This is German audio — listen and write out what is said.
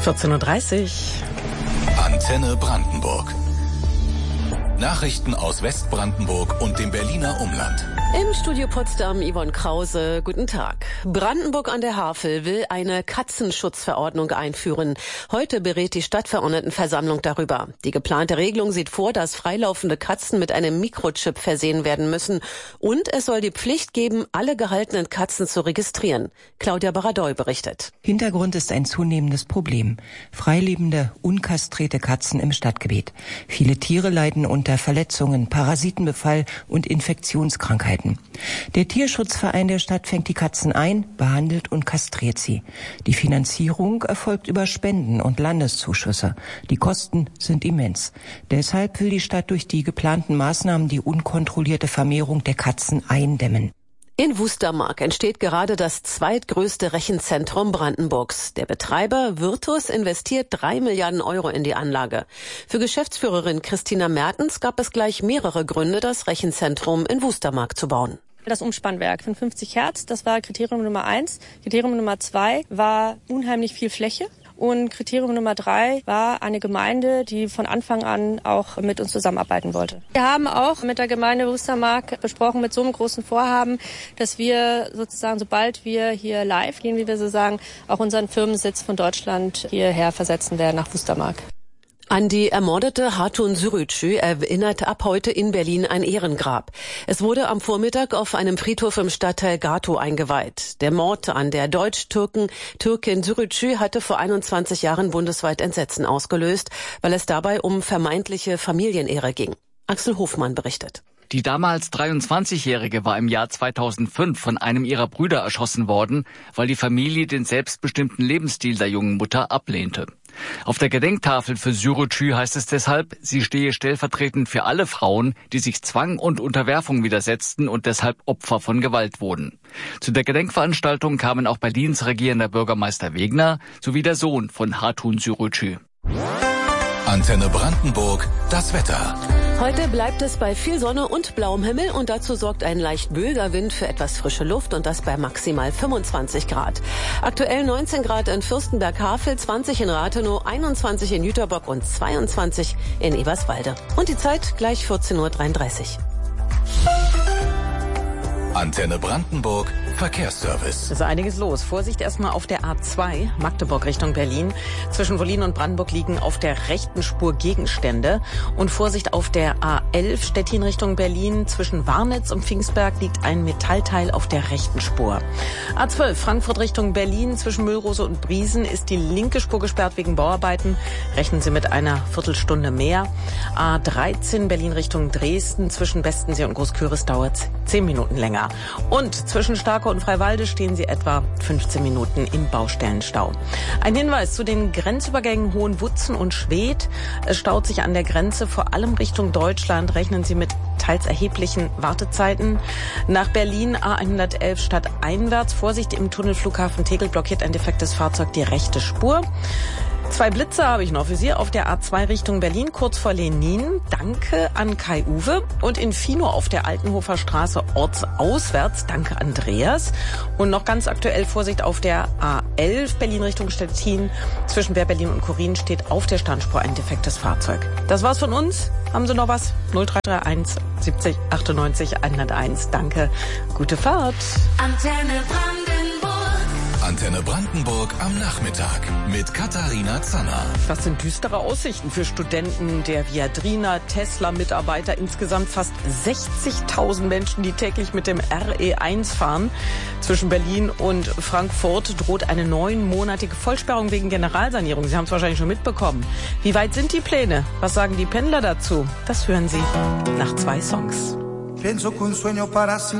14:30 Uhr. Antenne Brandenburg. Nachrichten aus Westbrandenburg und dem Berliner Umland. Im Studio Potsdam Yvonne Krause, guten Tag. Brandenburg an der Havel will eine Katzenschutzverordnung einführen. Heute berät die Stadtverordnetenversammlung darüber. Die geplante Regelung sieht vor, dass freilaufende Katzen mit einem Mikrochip versehen werden müssen. Und es soll die Pflicht geben, alle gehaltenen Katzen zu registrieren. Claudia Baradoy berichtet. Hintergrund ist ein zunehmendes Problem. Freilebende, unkastrierte Katzen im Stadtgebiet. Viele Tiere leiden unter Verletzungen, Parasitenbefall und Infektionskrankheiten. Der Tierschutzverein der Stadt fängt die Katzen ein, behandelt und kastriert sie. Die Finanzierung erfolgt über Spenden und Landeszuschüsse. Die Kosten sind immens. Deshalb will die Stadt durch die geplanten Maßnahmen die unkontrollierte Vermehrung der Katzen eindämmen. In Wustermark entsteht gerade das zweitgrößte Rechenzentrum Brandenburgs. Der Betreiber Virtus investiert 3 Milliarden Euro in die Anlage. Für Geschäftsführerin Christina Mertens gab es gleich mehrere Gründe, das Rechenzentrum in Wustermark zu bauen. Das Umspannwerk von 50 Hertz, das war Kriterium Nummer 1. Kriterium Nummer 2 war unheimlich viel Fläche. Und Kriterium Nummer 3 war eine Gemeinde, die von Anfang an auch mit uns zusammenarbeiten wollte. Wir haben auch mit der Gemeinde Wustermark besprochen, mit so einem großen Vorhaben, dass wir sozusagen, sobald wir hier live gehen, wie wir so sagen, auch unseren Firmensitz von Deutschland hierher versetzen werden nach Wustermark. An die ermordete Hatun Sürücü erinnert ab heute in Berlin ein Ehrengrab. Es wurde am Vormittag auf einem Friedhof im Stadtteil Gatow eingeweiht. Der Mord an der Türkin Sürücü hatte vor 21 Jahren bundesweit Entsetzen ausgelöst, weil es dabei um vermeintliche Familienehre ging. Axel Hofmann berichtet. Die damals 23-Jährige war im Jahr 2005 von einem ihrer Brüder erschossen worden, weil die Familie den selbstbestimmten Lebensstil der jungen Mutter ablehnte. Auf der Gedenktafel für Sürücü heißt es deshalb, sie stehe stellvertretend für alle Frauen, die sich Zwang und Unterwerfung widersetzten und deshalb Opfer von Gewalt wurden. Zu der Gedenkveranstaltung kamen auch Berlins regierender Bürgermeister Wegner sowie der Sohn von Hatun Sürücü. Antenne Brandenburg, das Wetter. Heute bleibt es bei viel Sonne und blauem Himmel und dazu sorgt ein leicht böiger Wind für etwas frische Luft und das bei maximal 25 Grad. Aktuell 19 Grad in Fürstenberg-Havel, 20 in Rathenow, 21 in Jüterbock und 22 in Eberswalde. Und die Zeit gleich 14:33 Uhr. Antenne Brandenburg, Verkehrsservice. Es ist einiges los. Vorsicht erstmal auf der A2, Magdeburg Richtung Berlin. Zwischen Wollin und Brandenburg liegen auf der rechten Spur Gegenstände. Und Vorsicht auf der A11, Stettin Richtung Berlin. Zwischen Warnitz und Pfingstberg liegt ein Metallteil auf der rechten Spur. A12, Frankfurt Richtung Berlin. Zwischen Müllrose und Briesen ist die linke Spur gesperrt wegen Bauarbeiten. Rechnen Sie mit einer Viertelstunde mehr. A13, Berlin Richtung Dresden. Zwischen Bestensee und Großküritz dauert es 10 Minuten länger. Und zwischen Starke und Freiwalde stehen Sie etwa 15 Minuten im Baustellenstau. Ein Hinweis zu den Grenzübergängen Hohenwutzen und Schwedt. Es staut sich an der Grenze, vor allem Richtung Deutschland. Rechnen Sie mit teils erheblichen Wartezeiten. Nach Berlin A111 stadteinwärts. Vorsicht, im Tunnel Flughafen Tegel blockiert ein defektes Fahrzeug die rechte Spur. 2 Blitze habe ich noch für Sie auf der A2 Richtung Berlin, kurz vor Lenin. Danke an Kai Uwe. Und in Fino auf der Altenhofer Straße ortsauswärts. Danke Andreas. Und noch ganz aktuell Vorsicht auf der A11 Berlin Richtung Stettin. Zwischen Berlin und Korin steht auf der Standspur ein defektes Fahrzeug. Das war's von uns. Haben Sie noch was? 0331 70 98 101. Danke. Gute Fahrt. Antenne Brandenburg am Nachmittag mit Katharina Zanner. Das sind düstere Aussichten für Studenten der Viadrina, Tesla-Mitarbeiter. Insgesamt fast 60.000 Menschen, die täglich mit dem RE1 fahren. Zwischen Berlin und Frankfurt droht eine 9-monatige Vollsperrung wegen Generalsanierung. Sie haben es wahrscheinlich schon mitbekommen. Wie weit sind die Pläne? Was sagen die Pendler dazu? Das hören Sie nach 2 Songs. Penso che un sogno